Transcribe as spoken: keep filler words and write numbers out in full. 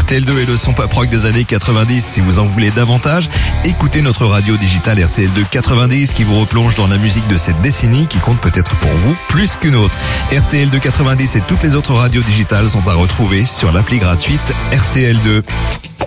R T L deux est le son pop rock des années quatre-vingt-dix. Si vous en voulez davantage, écoutez notre radio digitale R T L deux quatre-vingt-dix qui vous replonge dans la musique de cette décennie qui compte peut-être pour vous plus qu'une autre. R T L deux quatre-vingt-dix et toutes les autres radios digitales sont à retrouver sur l'appli gratuite R T L deux.